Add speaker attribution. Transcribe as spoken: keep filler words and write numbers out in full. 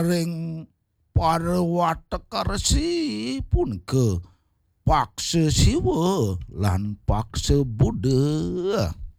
Speaker 1: ring Parwatakara pun ke paksa siwa lan paksa Buddha.